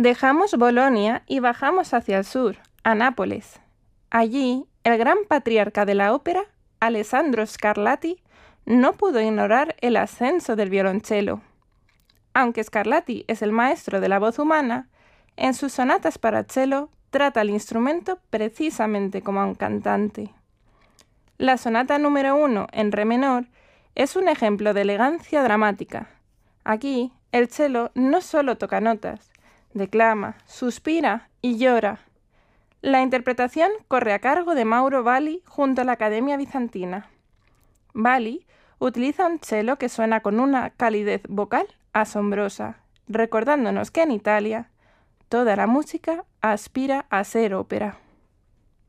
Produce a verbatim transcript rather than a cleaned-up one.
Dejamos Bolonia y bajamos hacia el sur, a Nápoles. Allí, el gran patriarca de la ópera, Alessandro Scarlatti, no pudo ignorar el ascenso del violonchelo. Aunque Scarlatti es el maestro de la voz humana, en sus sonatas para cello trata el instrumento precisamente como a un cantante. La sonata número uno en re menor es un ejemplo de elegancia dramática. Aquí, el cello no solo toca notas, declama, suspira y llora. La interpretación corre a cargo de Mauro Valli junto a la Academia Bizantina. Valli utiliza un cello que suena con una calidez vocal asombrosa, recordándonos que en Italia toda la música aspira a ser ópera.